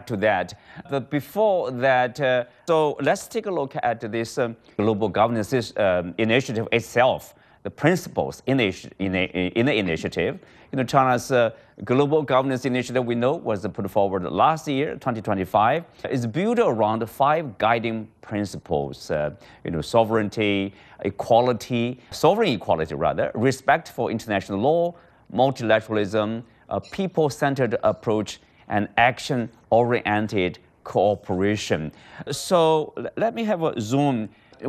to that. But before that, so let's take a look at this global governance initiative itself, the principles in the initiative. China's global governance initiative, we know, was put forward last year, 2025. It's built around 5 guiding principles, sovereign equality, respect for international law, multilateralism, a people-centered approach, and action-oriented cooperation. So let me have a zoom.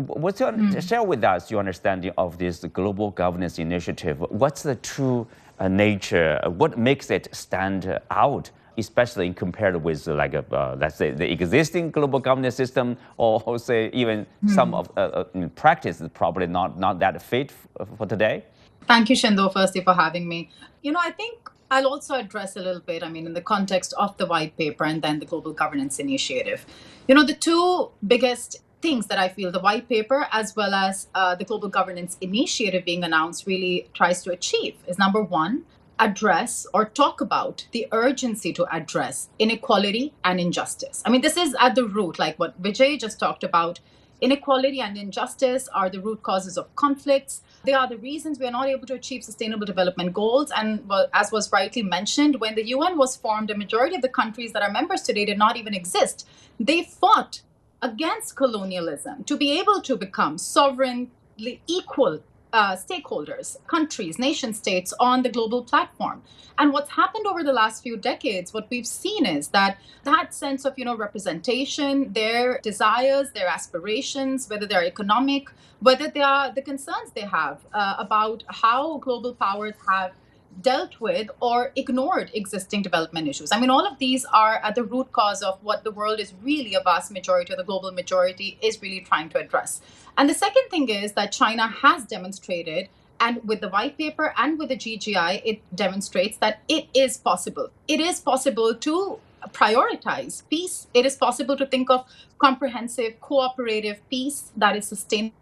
Share with us your understanding of this global governance initiative. What's the true nature? What makes it stand out, especially compared with, let's say, the existing global governance system, or say even some of practice is probably not that fit for today? Thank you, Shindo, firstly, for having me. I think I'll also address a little bit, in the context of the white paper and then the global governance initiative. The two biggest things that I feel the white paper as well as the global governance initiative being announced really tries to achieve is, number one, address or talk about the urgency to address inequality and injustice. This is at the root, like what Vijay just talked about. Inequality and injustice are the root causes of conflicts. They are the reasons we are not able to achieve sustainable development goals. And as was rightly mentioned, when the UN was formed, a majority of the countries that are members today did not even exist. They fought against colonialism to be able to become sovereignly equal stakeholders, countries, nation states on the global platform. And what's happened over the last few decades, what we've seen is that sense of, representation, their desires, their aspirations, whether they're economic, whether they are the concerns they have about how global powers have dealt with or ignored existing development issues. All of these are at the root cause of what the world is really, a vast majority, or the global majority is really trying to address. And the second thing is that China has demonstrated, and with the white paper and with the GGI, it demonstrates that it is possible. It is possible to prioritize peace. It is possible to think of comprehensive, cooperative peace that is sustainable.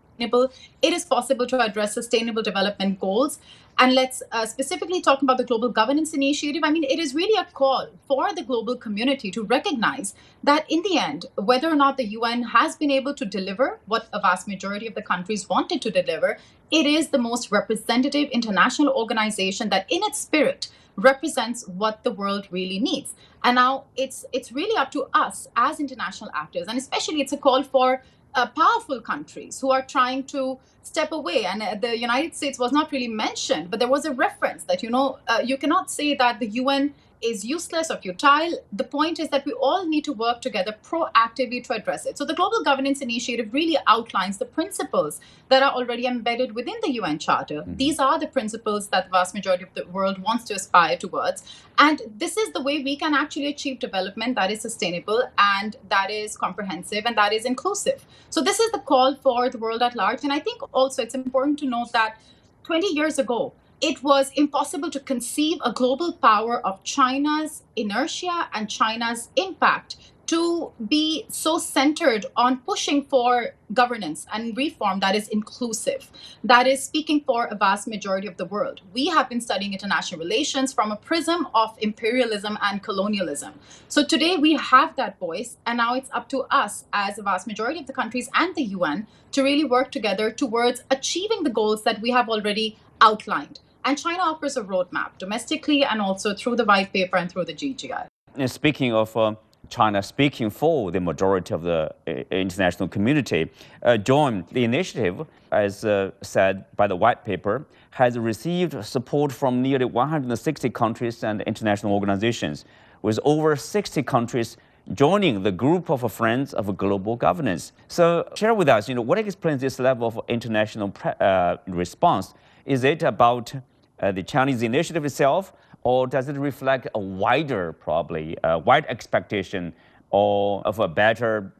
It is possible to address sustainable development goals. And let's specifically talk about the Global Governance Initiative. It is really a call for the global community to recognize that in the end, whether or not the UN has been able to deliver what a vast majority of the countries wanted to deliver, it is the most representative international organization that in its spirit represents what the world really needs. And now it's really up to us as international actors, and especially it's a call for powerful countries who are trying to step away. And the United States was not really mentioned, but there was a reference that, you cannot say that the UN is useless or futile. The point is that we all need to work together proactively to address it. So the Global Governance Initiative really outlines the principles that are already embedded within the UN Charter. Mm-hmm. These are the principles that the vast majority of the world wants to aspire towards. And this is the way we can actually achieve development that is sustainable and that is comprehensive and that is inclusive. So this is the call for the world at large. And I think also it's important to note that 20 years ago, it was impossible to conceive a global power of China's inertia and China's impact to be so centered on pushing for governance and reform that is inclusive, that is speaking for a vast majority of the world. We have been studying international relations from a prism of imperialism and colonialism. So today we have that voice, and now it's up to us as a vast majority of the countries and the UN to really work together towards achieving the goals that we have already outlined. And China offers a roadmap domestically and also through the white paper and through the GGI. And speaking of China speaking for the majority of the international community, John, the initiative, as said by the white paper, has received support from nearly 160 countries and international organizations, with over 60 countries joining the group of friends of global governance. So share with us, what explains this level of international response? Is it about the Chinese initiative itself, or does it reflect a wider, probably, wide expectation of a better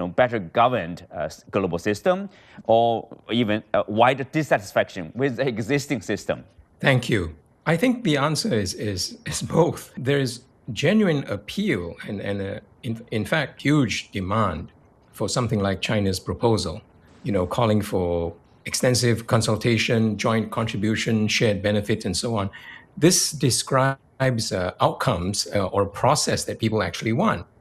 governed global system, or even a wider dissatisfaction with the existing system? Thank you. I think the answer is both. There is genuine appeal and in fact, huge demand for something like China's proposal, calling for extensive consultation, joint contribution, shared benefit, and so on. This describes outcomes or process that people actually want.